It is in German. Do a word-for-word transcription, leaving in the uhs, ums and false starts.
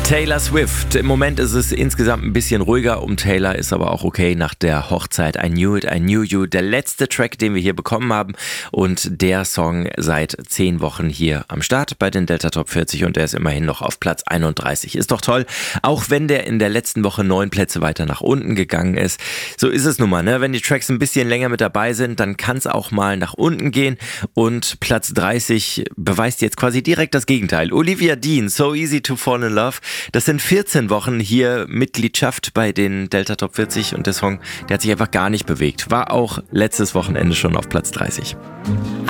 Taylor Swift. Im Moment ist es insgesamt ein bisschen ruhiger um Taylor, ist aber auch okay nach der Hochzeit. I Knew It, I Knew You. Der letzte Track, den wir hier bekommen haben und der Song seit zehn Wochen hier am Start bei den Delta Top vierzig und der ist immerhin noch auf Platz einunddreißig. Ist doch toll, auch wenn der in der letzten Woche neun Plätze weiter nach unten gegangen ist. So ist es nun mal, ne? Wenn die Tracks ein bisschen länger mit dabei sind, dann kann es auch mal nach unten gehen und Platz dreißig beweist jetzt quasi direkt das Gegenteil. Olivia Dean, So Easy to Fall in Love. Das sind vierzehn Wochen hier Mitgliedschaft bei den Delta Top vierzig und der Song, der hat sich einfach gar nicht bewegt. War auch letztes Wochenende schon auf Platz dreißig.